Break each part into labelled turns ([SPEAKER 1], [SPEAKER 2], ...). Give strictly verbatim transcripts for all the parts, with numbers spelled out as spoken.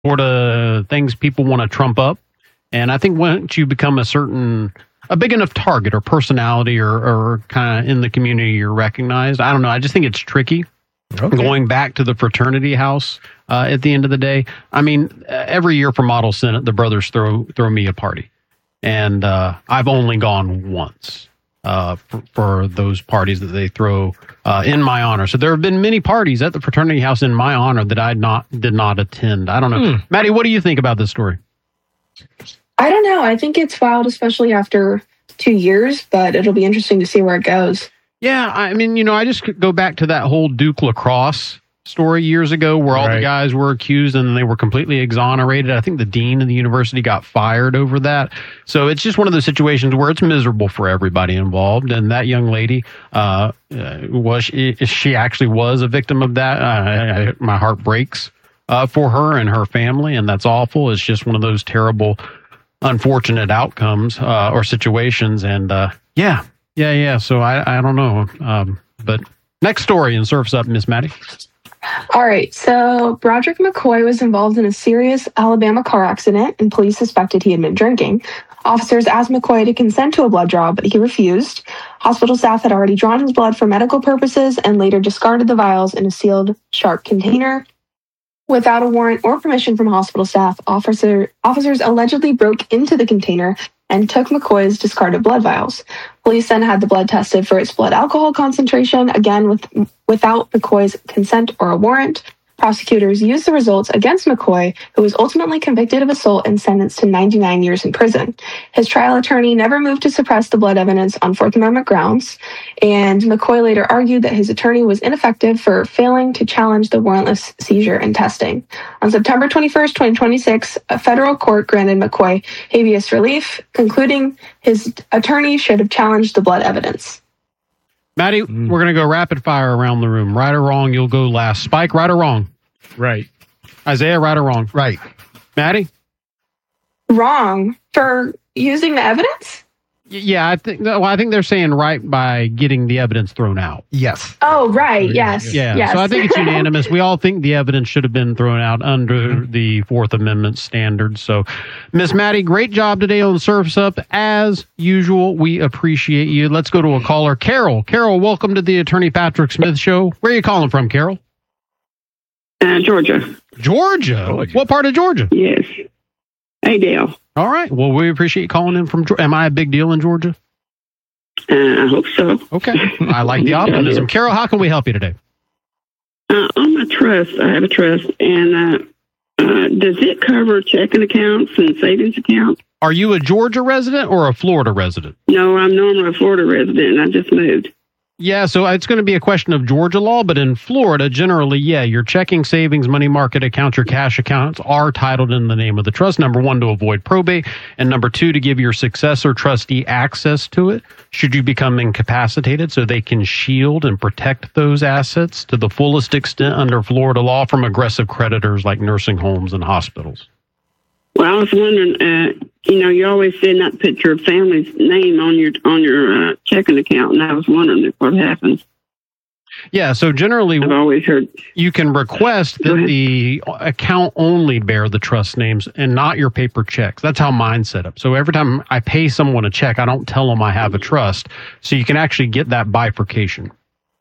[SPEAKER 1] sort of things people want to trump up. And I think once you become a certain, a big enough target or personality or, or kind of in the community, you're recognized. I don't know. I just think it's tricky. Okay. Going back to the fraternity house uh, at the end of the day. I mean, every year for Model Senate, the brothers throw throw me a party. And uh, I've only gone once uh, for, for those parties that they throw uh, in my honor. So there have been many parties at the fraternity house in my honor that I not did not attend. I don't know. Hmm. Maddie, what do you think about this story?
[SPEAKER 2] I don't know. I think it's wild, especially after two years, but it'll be interesting to see where it goes.
[SPEAKER 1] Yeah, I mean, you know, I just go back to that whole Duke lacrosse story years ago where all right. the guys were accused and they were completely exonerated. I think the dean of the university got fired over that. So it's just one of those situations where it's miserable for everybody involved. And that young lady, uh, was she, she actually was a victim of that. Uh, I, I, my heart breaks uh, for her and her family, and that's awful. It's just one of those terrible, unfortunate outcomes uh, or situations. And uh, yeah. Yeah, yeah. So I, I don't know. Um, but next story in Surf's Up, Miss Maddie.
[SPEAKER 2] All right. So Broderick McCoy was involved in a serious Alabama car accident, and police suspected he had been drinking. Officers asked McCoy to consent to a blood draw, but he refused. Hospital staff had already drawn his blood for medical purposes and later discarded the vials in a sealed sharp container. Without a warrant or permission from hospital staff, officer, officers allegedly broke into the container and took McCoy's discarded blood vials. Police then had the blood tested for its blood alcohol concentration, again with, without McCoy's consent or a warrant. Prosecutors used the results against McCoy, who was ultimately convicted of assault and sentenced to ninety-nine years in prison. His trial attorney never moved to suppress the blood evidence on Fourth Amendment grounds, and McCoy later argued that his attorney was ineffective for failing to challenge the warrantless seizure and testing. On September twenty-first, twenty twenty-six, a federal court granted McCoy habeas relief, concluding his attorney should have challenged the blood evidence.
[SPEAKER 1] Maddie, mm. we're going to go rapid fire around the room. Right or wrong, you'll go last. Spike, right or wrong?
[SPEAKER 3] Right.
[SPEAKER 1] Isaiah, right or wrong?
[SPEAKER 4] Right.
[SPEAKER 1] Maddie?
[SPEAKER 2] Wrong. For using the evidence?
[SPEAKER 1] Yeah, I think well, I think they're saying right by getting the evidence thrown out.
[SPEAKER 4] Yes.
[SPEAKER 2] Oh, right. Yes.
[SPEAKER 1] Yeah.
[SPEAKER 2] Yes.
[SPEAKER 1] So I think it's unanimous. We all think the evidence should have been thrown out under mm-hmm. the Fourth Amendment standards. So, Miss Maddie, great job today on Surf's Up. As usual, we appreciate you. Let's go to a caller. Carol. Carol, welcome to the Attorney Patrick Smith Show. Where are you calling from, Carol?
[SPEAKER 5] Uh, Georgia.
[SPEAKER 1] Georgia. Georgia. What part of Georgia?
[SPEAKER 5] Yes. Adel.
[SPEAKER 1] All right. Well, we appreciate you calling in from Georgia. Am I a big deal in Georgia?
[SPEAKER 5] Uh, I hope so.
[SPEAKER 1] Okay. I like the optimism. Carol, how can we help you today?
[SPEAKER 5] Uh, on my trust, I have a trust, and uh, uh, does it cover checking accounts and savings accounts?
[SPEAKER 1] Are you a Georgia resident or a Florida resident?
[SPEAKER 5] No, I'm normally a Florida resident, and I just moved.
[SPEAKER 1] Yeah, so it's going to be a question of Georgia law, but in Florida, generally, yeah, your checking, savings, money market accounts, your cash accounts are titled in the name of the trust. Number one, to avoid probate, and number two, to give your successor trustee access to it should you become incapacitated, so they can shield and protect those assets to the fullest extent under Florida law from aggressive creditors like nursing homes and hospitals.
[SPEAKER 5] Well, I was wondering, uh, you know, you always said not to put your family's name on your on your uh, checking account, and I was wondering if what happens.
[SPEAKER 1] Yeah, so generally,
[SPEAKER 5] I've always heard
[SPEAKER 1] you can request that the account only bear the trust names and not your paper checks. That's how mine's set up. So every time I pay someone a check, I don't tell them I have a trust, so you can actually get that bifurcation.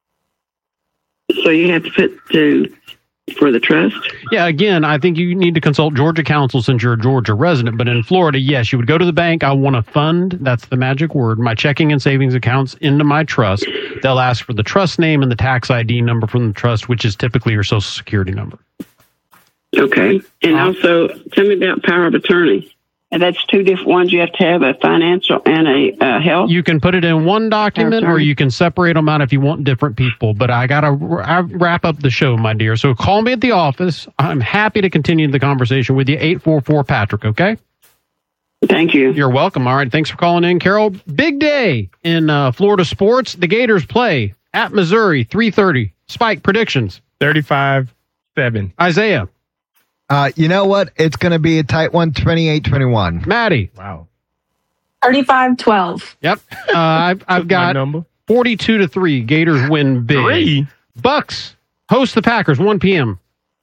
[SPEAKER 5] So you have to put to. For the trust?
[SPEAKER 1] Yeah, again, I think you need to consult Georgia counsel since you're a Georgia resident. But in Florida, yes, you would go to the bank. I want to fund, that's the magic word, my checking and savings accounts into my trust. They'll ask for the trust name and the tax I D number from the trust, which is typically your social security number.
[SPEAKER 5] Okay. And um, also, tell me about power of attorney. And that's two different ones. You have to have a financial and a uh, health.
[SPEAKER 1] You can put it in one document or you can separate them out if you want different people. But I got to wrap up the show, my dear. So call me at the office. I'm happy to continue the conversation with you. eight four four Patrick, okay?
[SPEAKER 5] Thank you.
[SPEAKER 1] You're welcome. All right. Thanks for calling in, Carol. Big day in uh, Florida sports. The Gators play at Missouri, three thirty. Spike, predictions.
[SPEAKER 3] thirty-five seven.
[SPEAKER 1] Isaiah.
[SPEAKER 4] Uh, you know what? It's going to be a tight one, twenty-eight twenty-one.
[SPEAKER 1] Maddie.
[SPEAKER 3] Wow.
[SPEAKER 2] thirty-five twelve.
[SPEAKER 1] Yep. Uh, I've, I've got forty-two to three. Gators win big.
[SPEAKER 3] Three?
[SPEAKER 1] Bucks host the Packers, one p.m.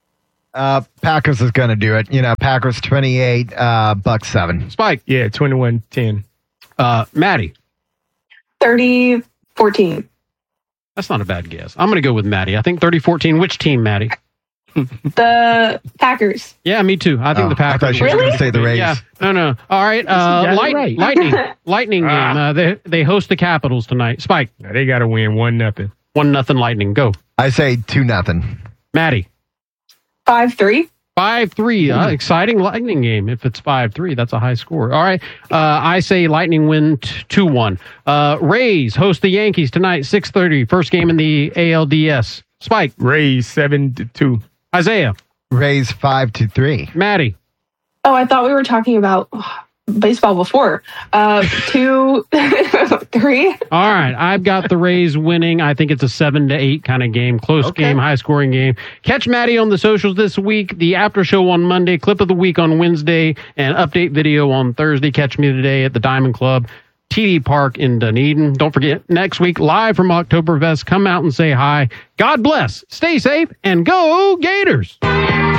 [SPEAKER 4] Uh, Packers is going to do it. You know, Packers twenty-eight, uh, Bucks seven.
[SPEAKER 1] Spike.
[SPEAKER 3] Yeah, twenty-one ten.
[SPEAKER 1] Uh, Maddie.
[SPEAKER 2] thirty fourteen.
[SPEAKER 1] That's not a bad guess. I'm going to go with Maddie. I think thirty fourteen. Which team, Maddie?
[SPEAKER 2] The Packers.
[SPEAKER 1] Yeah, me too. I think
[SPEAKER 4] Oh,
[SPEAKER 1] the Packers.
[SPEAKER 4] I thought you were
[SPEAKER 2] Really?
[SPEAKER 4] going to say the Rays.
[SPEAKER 1] Yeah, no, no. All right, uh,
[SPEAKER 3] got it
[SPEAKER 1] light,
[SPEAKER 3] right.
[SPEAKER 1] lightning, lightning game.
[SPEAKER 3] Ah.
[SPEAKER 1] Uh, they they host the Capitals tonight. Spike,
[SPEAKER 3] Now they got to win one nothing.
[SPEAKER 1] one nothing Lightning. Go,
[SPEAKER 4] I say two nothing.
[SPEAKER 1] Maddie.
[SPEAKER 2] five three.
[SPEAKER 1] Five three. Uh, exciting Lightning game. If it's five three, that's a high score. All right, uh, I say Lightning win two one. Uh, Rays host the Yankees tonight, six thirty. First game in the A L D S. Spike,
[SPEAKER 3] Rays seven to two.
[SPEAKER 1] Isaiah,
[SPEAKER 4] Rays five to three.
[SPEAKER 1] Maddie.
[SPEAKER 2] Oh, I thought we were talking about oh, baseball before. Uh, two, three.
[SPEAKER 1] All right, I've got the Rays winning. I think it's a seven to eight kind of game, close
[SPEAKER 4] Okay.
[SPEAKER 1] game, high scoring game. Catch Maddie on the socials this week. The after show on Monday, clip of the week on Wednesday, and update video on Thursday. Catch me today at the Diamond Club, T D Park in Dunedin. Don't forget, next week live from Oktoberfest. Come out and say hi. God bless. Stay safe and go Gators.